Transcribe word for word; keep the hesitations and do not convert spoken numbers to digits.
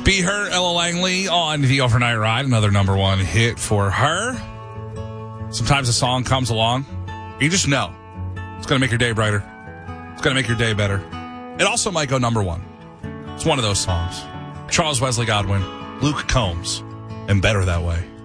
Be Her, Ella Langley on the Overnight Ride. Another number one hit for her. Sometimes a song comes along. You just know it's going to make your day brighter. It's going to make your day better. It also might go number one. It's one of those songs. Charles Wesley Godwin, Luke Combs, and Better That Way.